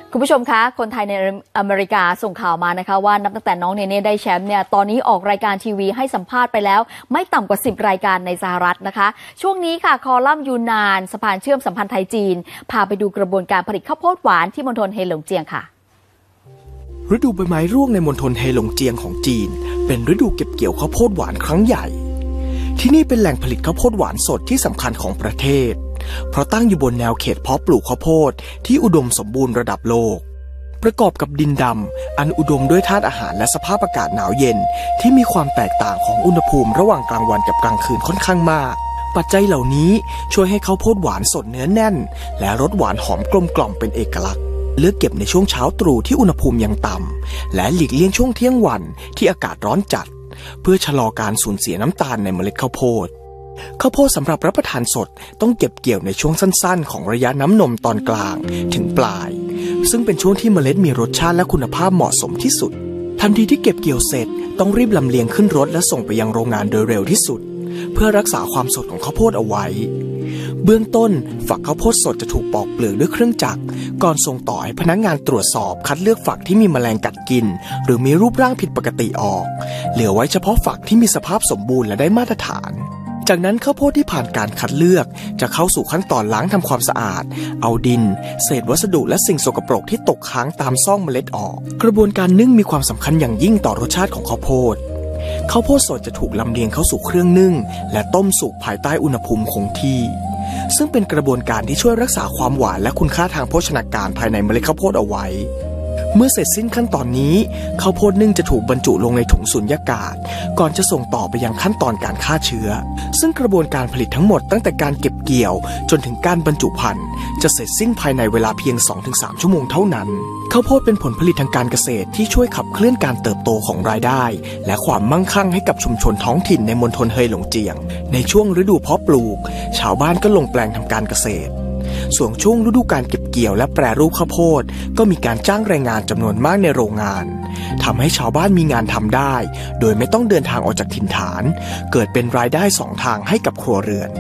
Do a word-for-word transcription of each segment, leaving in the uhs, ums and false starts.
คุณผู้ชมคะคนไทยในอเมริกาส่งข่าวมานะคะว่านับตั้งแต่น้องเนเน่ได้แชมป์เนี่ยตอนนี้ออกรายการทีวีให้สัมภาษณ์ไปแล้วไม่ต่ำกว่าสิบรายการในสหรัฐนะคะช่วงนี้ค่ะคอลัมน์ยูนานสะพานเชื่อมสัมพันธ์ไทยจีนพาไปดูกระบวนการผลิตข้าวโพดหวานที่มณฑลเฮหลงเจียงค่ะฤดูใบไม้ร่วงในมณฑลเฮหลงเจียงของจีนเป็นฤดูเก็บเกี่ยวข้าวโพดหวานครั้งใหญ่ที่นี่เป็นแหล่งผลิตข้าวโพดหวานสดที่สำคัญของประเทศเพราะตั้งอยู่บนแนวเขตเพาะปลูกข้าวโพดที่อุดมสมบูรณ์ระดับโลกประกอบกับดินดำอันอุดมด้วยธาตุอาหารและสภาพอากาศหนาวเย็นที่มีความแตกต่างของอุณหภูมิระหว่างกลางวันกับกลางคืนค่อนข้างมากปัจจัยเหล่านี้ช่วยให้ข้าวโพดหวานสดเนื้อแน่นและรสหวานหอมกลมกล่อมเป็นเอกลักษณ์เลือกเก็บในช่วงเช้าตรู่ที่อุณหภูมิยังต่ำและหลีกเลี่ยงช่วงเที่ยงวันที่อากาศร้อนจัดเพื่อชะลอการสูญเสียน้ำตาลในเมล็ดข้าวโพดข้าวโพดสำหรับรับประทานสดต้องเก็บเกี่ยวในช่วงสั้นๆของระยะน้ำนมตอนกลางถึงปลายซึ่งเป็นช่วงที่เมล็ดมีรสชาติและคุณภาพเหมาะสมที่สุดทันทีที่เก็บเกี่ยวเสร็จต้องรีบลำเลียงขึ้นรถและส่งไปยังโรงงานโดยเร็วที่สุดเพื่อรักษาความสดของข้าวโพดเอาไว้เบื้องต้นฝักข้าวโพดสดจะถูกปอกเปลือกด้วยเครื่องจักรก่อนส่งต่อให้พนักงานตรวจสอบคัดเลือกฝักที่มีแมลงกัดกินหรือมีรูปร่างผิดปกติออกเหลือไว้เฉพาะฝักที่มีสภาพสมบูรณ์และได้มาตรฐานจากนั้นข้าวโพดที่ผ่านการคัดเลือกจะเข้าสู่ขั้นตอนล้างทำความสะอาดเอาดินเศษวัสดุและสิ่งสกปรกที่ตกค้างตามซ่องเมล็ดออกกระบวนการนึ่งมีความสำคัญอย่างยิ่งต่อรสชาติของข้าวโพดข้าวโพดสดจะถูกลำเลียงเข้าสู่เครื่องนึ่งและต้มสุกภายใต้อุณหภูมิคงที่ซึ่งเป็นกระบวนการที่ช่วยรักษาความหวานและคุณค่าทางโภชนาการภายในเมล็ดข้าวโพดเอาไว้เมื่อเสร็จสิ้นขั้นตอนนี้ข้าวโพดนึ่งจะถูกบรรจุลงในถุงสุญญากาศก่อนจะส่งต่อไปยังขั้นตอนการฆ่าเชื้อซึ่งกระบวนการผลิตทั้งหมดตั้งแต่การเก็บเกี่ยวจนถึงการบรรจุภัณฑ์จะเสร็จสิ้นภายในเวลาเพียง สองถึงสาม ชั่วโมงเท่านั้นข้าวโพดเป็นผลผลิตทางการเกษตรที่ช่วยขับเคลื่อนการเติบโตของรายได้และความมั่งคั่งให้กับชุมชนท้องถิ่นในมณฑลเฮหลงเจียงในช่วงฤดูเพาะปลูกชาวบ้านก็ลงแปลงทำการเกษตรส่วนช่วงฤดูการเก็บเกี่ยวและแปรรูปข้าวโพดก็มีการจ้างแรงงานจำนวนมากในโรงงานทำให้ชาวบ้านมีงานทำได้โดยไม่ต้องเดินทางออกจากถิ่นฐานเกิดเป็นรายได้สองทางให้กับครัวเรือน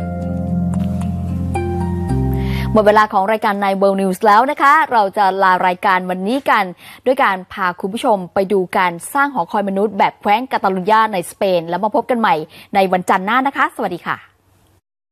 หมดเวลาของรายการใน World News แล้วนะคะเราจะลารายการวันนี้กันด้วยการพาคุณผู้ชมไปดูการสร้างหอคอยมนุษย์แบบแคว้นกาตาลุญญาในสเปนแล้วมาพบกันใหม่ในวันจันทร์หน้านะคะสวัสดีค่ะ